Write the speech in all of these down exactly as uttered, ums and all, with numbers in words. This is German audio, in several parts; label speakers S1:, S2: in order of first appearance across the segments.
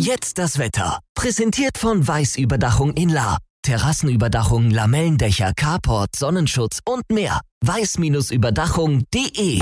S1: Jetzt das Wetter. Präsentiert von Weiß-Überdachung in Lahr. Terrassenüberdachung, Lamellendächer, Carport, Sonnenschutz und mehr. weiß-überdachung punkt de.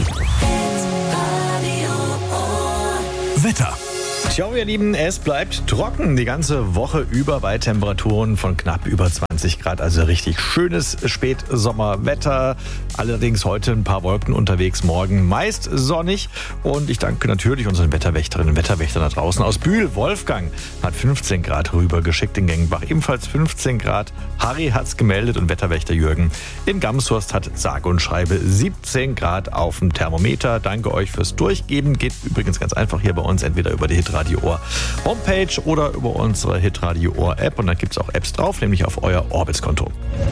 S2: Wetter.
S3: Tja, ihr Lieben, es bleibt trocken die ganze Woche über bei Temperaturen von knapp über zwanzig Grad. Also richtig schönes Spätsommerwetter. Allerdings heute ein paar Wolken unterwegs, morgen meist sonnig. Und ich danke natürlich unseren Wetterwächterinnen und Wetterwächtern da draußen aus Bühl. Wolfgang hat fünfzehn Grad rübergeschickt in Gengenbach. Ebenfalls fünfzehn Grad. Harry hat's gemeldet und Wetterwächter Jürgen in Gamshurst hat sage und schreibe siebzehn Grad auf dem Thermometer. Danke euch fürs Durchgeben. Geht übrigens ganz einfach hier bei uns, entweder über die Hitradio Ohr Homepage oder über unsere Hitradio Ohr App. Und dann gibt es auch Apps drauf, nämlich auf euer Orbitz-Konto.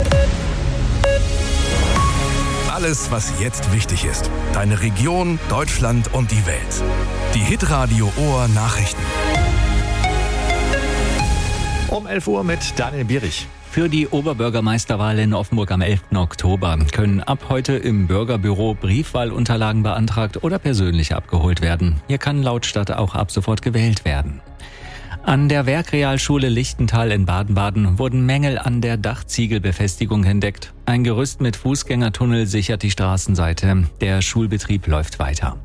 S2: Alles, was jetzt wichtig ist. Deine Region, Deutschland und die Welt. Die Hitradio Ohr Nachrichten.
S3: Um elf Uhr mit Daniel Bierich.
S4: Für die Oberbürgermeisterwahl in Offenburg am elften Oktober können ab heute im Bürgerbüro Briefwahlunterlagen beantragt oder persönlich abgeholt werden. Hier kann laut Stadt auch ab sofort gewählt werden. An der Werkrealschule Lichtental in Baden-Baden wurden Mängel an der Dachziegelbefestigung entdeckt. Ein Gerüst mit Fußgängertunnel sichert die Straßenseite. Der Schulbetrieb läuft weiter.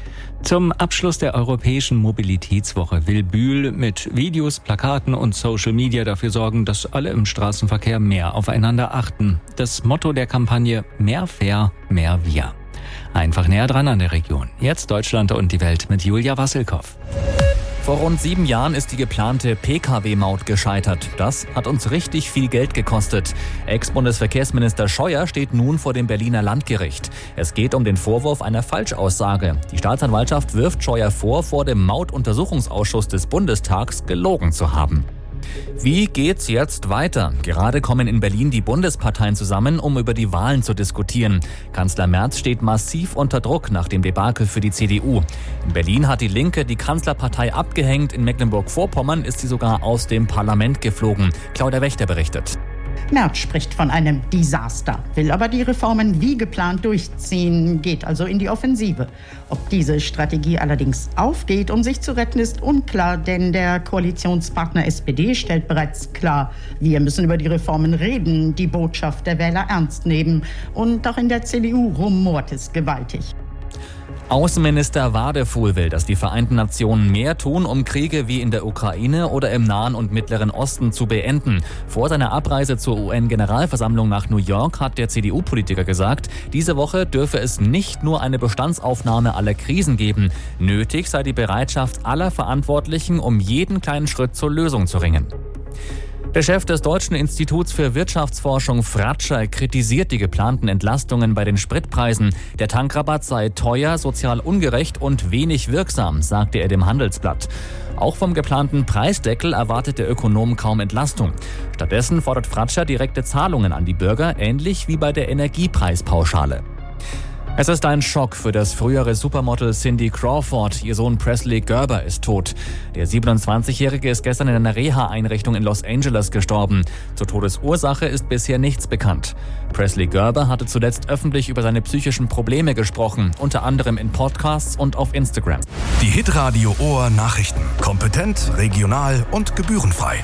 S4: Zum Abschluss der Europäischen Mobilitätswoche will Bühl mit Videos, Plakaten und Social Media dafür sorgen, dass alle im Straßenverkehr mehr aufeinander achten. Das Motto der Kampagne: Mehr fair, mehr wir. Einfach näher dran an der Region. Jetzt Deutschland und die Welt mit Julia Wassilkow.
S5: Vor rund sieben Jahren ist die geplante P K W-Maut gescheitert. Das hat uns richtig viel Geld gekostet. Ex-Bundesverkehrsminister Scheuer steht nun vor dem Berliner Landgericht. Es geht um den Vorwurf einer Falschaussage. Die Staatsanwaltschaft wirft Scheuer vor, vor dem Mautuntersuchungsausschuss des Bundestags gelogen zu haben. Wie geht's jetzt weiter? Gerade kommen in Berlin die Bundesparteien zusammen, um über die Wahlen zu diskutieren. Kanzler Merz steht massiv unter Druck nach dem Debakel für die C D U. In Berlin hat die Linke die Kanzlerpartei abgehängt. In Mecklenburg-Vorpommern ist sie sogar aus dem Parlament geflogen. Claudia Wächter berichtet.
S6: Merz spricht von einem Desaster, will aber die Reformen wie geplant durchziehen, geht also in die Offensive. Ob diese Strategie allerdings aufgeht, um sich zu retten, ist unklar, denn der Koalitionspartner S P D stellt bereits klar, wir müssen über die Reformen reden, die Botschaft der Wähler ernst nehmen. Und auch in der C D U rumort es gewaltig.
S5: Außenminister Wadefuhl will, dass die Vereinten Nationen mehr tun, um Kriege wie in der Ukraine oder im Nahen und Mittleren Osten zu beenden. Vor seiner Abreise zur U N-Generalversammlung nach New York hat der C D U-Politiker gesagt, diese Woche dürfe es nicht nur eine Bestandsaufnahme aller Krisen geben. Nötig sei die Bereitschaft aller Verantwortlichen, um jeden kleinen Schritt zur Lösung zu ringen. Der Chef des Deutschen Instituts für Wirtschaftsforschung Fratscher kritisiert die geplanten Entlastungen bei den Spritpreisen. Der Tankrabatt sei teuer, sozial ungerecht und wenig wirksam, sagte er dem Handelsblatt. Auch vom geplanten Preisdeckel erwartet der Ökonom kaum Entlastung. Stattdessen fordert Fratscher direkte Zahlungen an die Bürger, ähnlich wie bei der Energiepreispauschale. Es ist ein Schock für das frühere Supermodel Cindy Crawford. Ihr Sohn Presley Gerber ist tot. Der siebenundzwanzigjährige ist gestern in einer Reha-Einrichtung in Los Angeles gestorben. Zur Todesursache ist bisher nichts bekannt. Presley Gerber hatte zuletzt öffentlich über seine psychischen Probleme gesprochen, unter anderem in Podcasts und auf Instagram.
S2: Die Hitradio Ohr Nachrichten. Kompetent, regional und gebührenfrei.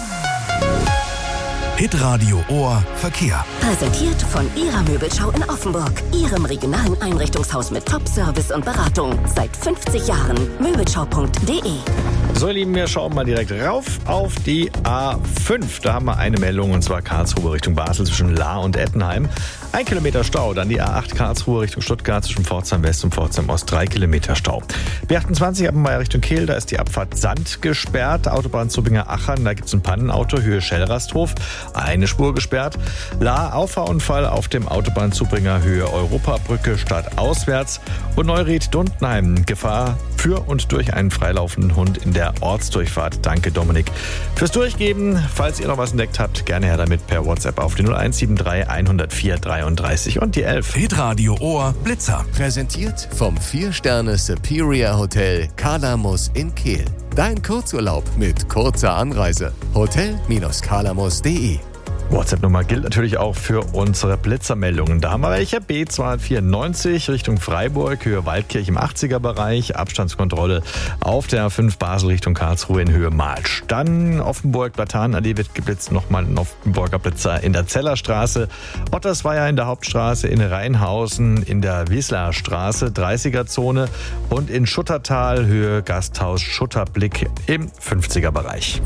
S2: Hitradio Ohr Verkehr.
S7: Präsentiert von Ihrer Möbelschau in Offenburg. Ihrem regionalen Einrichtungshaus mit Top-Service und Beratung. Seit fünfzig Jahren. Möbelschau punkt de.
S3: So, ihr Lieben, wir schauen mal direkt rauf auf die A fünf. Da haben wir eine Meldung, und zwar Karlsruhe Richtung Basel zwischen Lahr und Ettenheim. Ein Kilometer Stau. Dann die A acht Karlsruhe Richtung Stuttgart zwischen Pforzheim West und Pforzheim Ost. Drei Kilometer Stau. B achtundzwanzig Appenweier Richtung Kehl. Da ist die Abfahrt Sand gesperrt. Autobahn Zubbinger-Achern. Da gibt es ein Pannenauto. Höhe Schellrasthof. Eine Spur gesperrt. Lahr Auffahrunfall auf dem Autobahn Zubringer Höhe Europabrücke stadtauswärts. Und Neuried-Dundenheim. Gefahr für und durch einen freilaufenden Hund in der Ortsdurchfahrt. Danke, Dominik, fürs Durchgeben. Falls ihr noch was entdeckt habt, gerne her damit per WhatsApp auf die null eins sieben drei hundertvier dreiunddreißig und die elf.
S2: Hitradio Ohr Blitzer.
S8: Präsentiert vom vier Sterne Superior Hotel Kalamus in Kehl. Dein Kurzurlaub mit kurzer Anreise. hotel Bindestrich kalamus punkt de
S3: WhatsApp-Nummer gilt natürlich auch für unsere Blitzermeldungen. Da haben wir welche. B zweihundertvierundneunzig Richtung Freiburg, Höhe Waldkirch im achtziger-Bereich. Abstandskontrolle auf der A fünf Basel Richtung Karlsruhe in Höhe Marsch. Dann Offenburg, Platanenallee wird geblitzt. Nochmal ein Offenburger Blitzer in der Zellerstraße. Ottersweier in der Hauptstraße, in Rheinhausen, in der Wieslerstraße, dreißiger-Zone und in Schuttertal, Höhe Gasthaus Schutterblick im fünfziger-Bereich.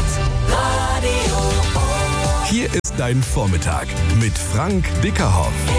S2: Hier ist dein Vormittag mit Frank Dickerhoff.